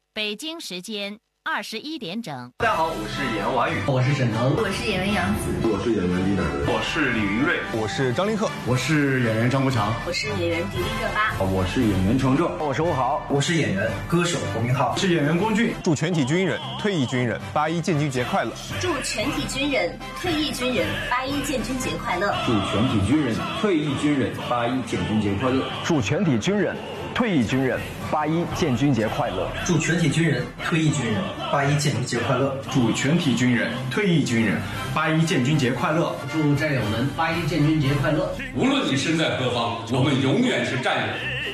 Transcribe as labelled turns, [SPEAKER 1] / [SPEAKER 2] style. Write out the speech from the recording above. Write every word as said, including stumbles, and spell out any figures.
[SPEAKER 1] 北京时间二十一点整。
[SPEAKER 2] 大家好，我是演员王宇，
[SPEAKER 3] 我是沈腾，
[SPEAKER 4] 我是演员杨紫，
[SPEAKER 5] 我是演员李乃文，
[SPEAKER 6] 我是李云瑞，
[SPEAKER 7] 我是张凌赫，
[SPEAKER 8] 我是演员张国强，
[SPEAKER 4] 我是演员迪丽热巴，
[SPEAKER 5] 我是演员程正，
[SPEAKER 9] 我是吴豪，
[SPEAKER 3] 我是演员歌手侯明昊，
[SPEAKER 8] 是演员龚俊。
[SPEAKER 7] 祝全体军人、退役军人八一建军节快乐！
[SPEAKER 4] 祝全体军人、退役军人八一建军节快乐！
[SPEAKER 5] 祝全体军人、退役军人八一建军节快乐！
[SPEAKER 9] 祝全体军人、退役军人八一建军节快乐！
[SPEAKER 3] 祝全体军人、退役军人八一建军节快乐！
[SPEAKER 8] 祝全体军人、退役军人八一建军节快乐！
[SPEAKER 3] 祝战友们八一建军节快乐！
[SPEAKER 10] 无论你身在何方，我们永远是战友。